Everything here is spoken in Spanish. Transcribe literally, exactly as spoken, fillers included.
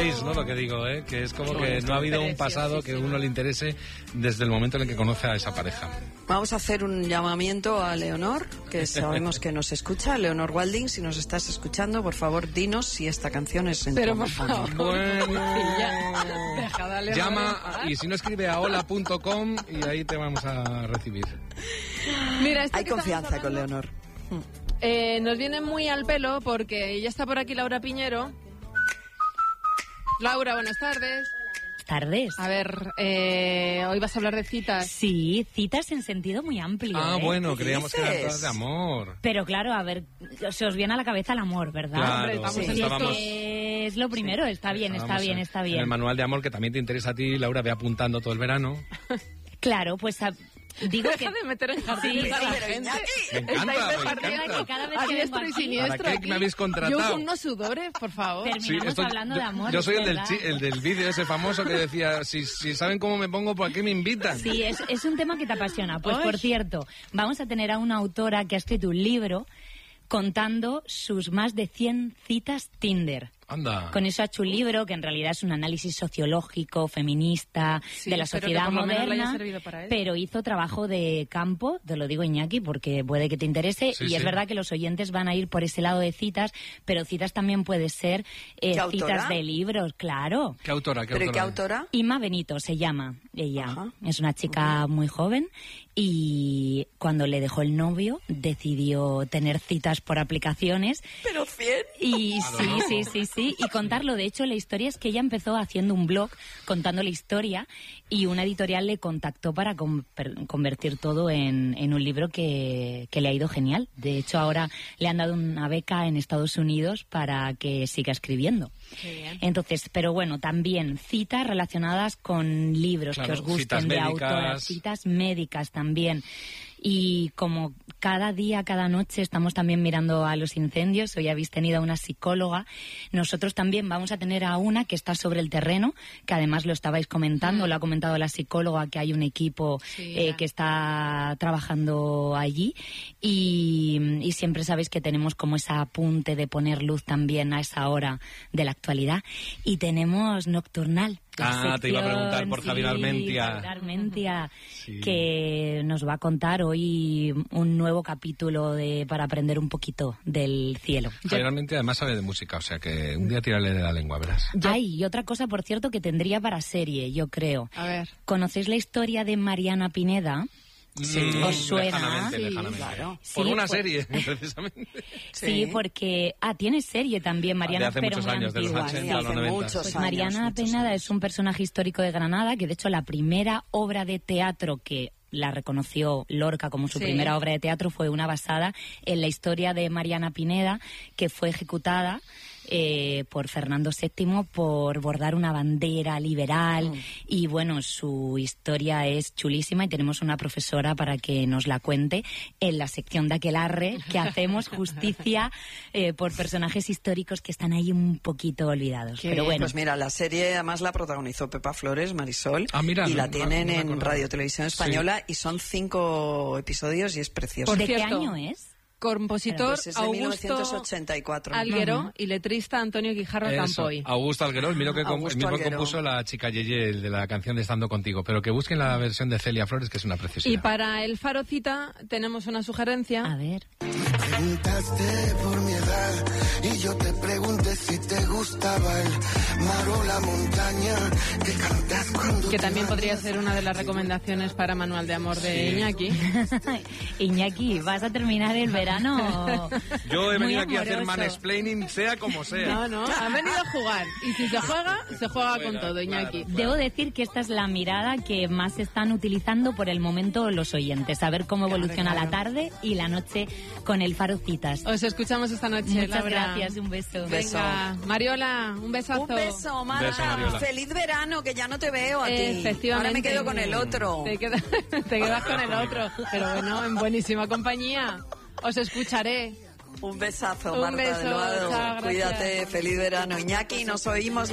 sabéis, ¿no? Lo que digo, ¿eh? Que es como que no ha habido un pasado que a uno le interese desde el momento en el que conoce a esa pareja. Vamos a hacer un llamamiento a Leonor, que sabemos que nos escucha. Leonor Walding, si nos estás escuchando, por favor, dinos si esta canción es en Pero por favor. Bueno, Dejad a Leonor llama y si no escribe a hola punto com y ahí te vamos a recibir. Mira, esto Hay que confianza estamos con hablando, Leonor. eh, nos viene muy al pelo porque ya está por aquí Laura Piñero. Laura, buenas tardes. Tardes. A ver, eh, hoy vas a hablar de citas. Sí, citas en sentido muy amplio. Ah, ¿eh? bueno, creíamos que eran dices? todas de amor. Pero claro, a ver, se os viene a la cabeza el amor, ¿verdad? Claro, Hombre, estamos Sí, en es estábamos, que es lo primero, está bien, está estábamos bien, en- está En el bien. manual de amor que también te interesa a ti, Laura, ve apuntando todo el verano. Claro, pues a- digo que... Deja de meter en jardines Sí, a la pero gente. Iñaki. Me encanta, Estáis me repartiendo encanta. que cada vez a que diestro vengo y aquí- siniestro ¿Para qué aquí. me habéis contratado? Yo con unos sudores, por favor. Terminamos esto- hablando yo, de amor. Yo es soy el del, verdad. chi- el del vídeo ese famoso que decía, si, si saben cómo me pongo, ¿por qué me invitan? Sí, es, es un tema que te apasiona. Pues, Ay. por cierto, vamos a tener a una autora que ha escrito un libro contando sus más de cien citas Tinder. Anda. Con eso ha hecho un libro que en realidad es un análisis sociológico, feminista, Sí, de la espero que sociedad por lo menos le haya moderna, servido para eso. pero hizo trabajo de campo, te lo digo Iñaki, porque puede que te interese, Sí, y sí. es verdad que los oyentes van a ir por ese lado de citas, pero citas también puede ser eh, ¿Qué autora? citas de libros, claro. ¿Qué autora? ¿Qué ¿Pero y qué autora? autora? Ima Benito se llama ella. Ajá. Es una chica muy joven y cuando le dejó el novio decidió tener citas por aplicaciones. Pero cien. Y A lo sí, loco. sí, sí, sí. Y contarlo. De hecho, la historia es que ella empezó haciendo un blog contando la historia y una editorial le contactó para conver- convertir todo en, en un libro que, que le ha ido genial. De hecho, ahora le han dado una beca en Estados Unidos para que siga escribiendo. Qué bien. Entonces, pero bueno, también citas relacionadas con libros Claro, que os gusten citas de médicas. autoras, citas médicas también. Y como cada día, cada noche estamos también mirando a los incendios, hoy habéis tenido a una psicóloga, nosotros también vamos a tener a una que está sobre el terreno, que además lo estabais comentando, Mm. lo ha comentado la psicóloga, que hay un equipo Sí, eh, ya. que está trabajando allí y, y siempre sabéis que tenemos como ese apunte de poner luz también a esa hora de la actualidad. Y tenemos Nocturnal. la Ah, te iba a sección, preguntar por Javier sí, Armentia. Javier Armentia, Sí. que nos va a contar hoy un nuevo capítulo de para aprender un poquito del cielo. Generalmente además sabe de música, o sea que un día tírale de la lengua, verás. Ay, y otra cosa, por cierto, que tendría para serie, yo creo. A ver. ¿Conocéis la historia de Mariana Pineda? Sí, ¿Os suena? lejanamente, Sí, lejanamente. claro. Por Sí, una pues- serie, precisamente. Sí, Sí. porque... Ah, tiene serie también, Mariana, de hace pero muchos muy años, de los antigua. ochenta, Sí, a los hace noventa. muchos Pues años, Mariana muchos Pineda años. es un personaje histórico de Granada, que de hecho la primera obra de teatro que la reconoció Lorca como su Sí. primera obra de teatro fue una basada en la historia de Mariana Pineda, que fue ejecutada eh, por Fernando séptimo por bordar una bandera liberal. Mm. Y bueno, su historia es chulísima y tenemos una profesora para que nos la cuente en la sección de Aquelarre, que hacemos justicia eh, por personajes históricos que están ahí un poquito olvidados. Qué Pero bien. bueno, Pues mira, la serie además la protagonizó Pepa Flores, Marisol, Ah, mira, y no- la no- tienen no me en acordaba. Radio Televisión Española y son cinco episodios y es precioso. Por ¿de qué cierto, año es? Compositor Pues es de mil Augusto novecientos ochenta y cuatro. Alguero Ujú. y letrista Antonio Guijarro Eso, Campoy. Augusto Alguero, el mismo que, com- Augusto el mismo que Alguero. compuso la chica Yeye, el de la canción de Estando Contigo, pero que busquen la versión de Celia Flores, que es una preciosidad. Y para el Faro Cita tenemos una sugerencia. A ver. Preguntaste por mi edad y yo te pregunté si te gustaba el mar o la montaña que cantas cuando Que te también podría bañas. ser una de las recomendaciones para Manual de Amor de Sí. Iñaki. Iñaki, ¿vas a terminar el verano? Yo he muy venido aquí a hacer amoroso. mansplaining, sea como sea. No, no, han venido a jugar. Y si se juega, se juega Juega, con todo, Iñaki. claro. Debo decir que esta es la mirada que más están utilizando por el momento los oyentes, a ver cómo evoluciona claro. la tarde y la noche con el Faro Citas. Os escuchamos esta noche, Muchas Laura. gracias, un beso. beso. Venga, Mariola, un besazo. Un beso, Marta. Beso, Mariola. Feliz verano, que ya no te veo a ti. Efectivamente. Ahora me quedo con el otro. Te quedas, te quedas con el otro. Pero bueno, en buenísima compañía. Os escucharé. Un besazo, Un Marta beso, del Vado. chao, gracias. Cuídate, feliz verano. Iñaki, nos oímos.